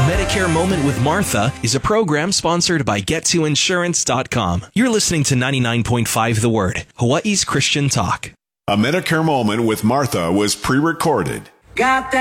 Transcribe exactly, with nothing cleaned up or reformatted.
Medicare Moment with Martha is a program sponsored by get to insurance dot com. You're listening to ninety-nine point five The Word, Hawaii's Christian talk. A Medicare Moment with Martha was pre-recorded. Got that